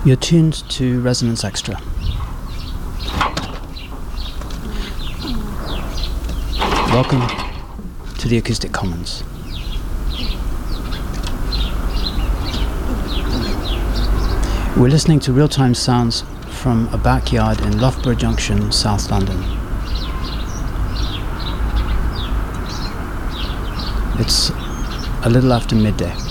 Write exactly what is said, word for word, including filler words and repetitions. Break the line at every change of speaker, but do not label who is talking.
You're tuned to Resonance Extra. Welcome to the Acoustic Commons. We're listening to real-time sounds from a backyard in Loughborough Junction, South London. It's a little after midday.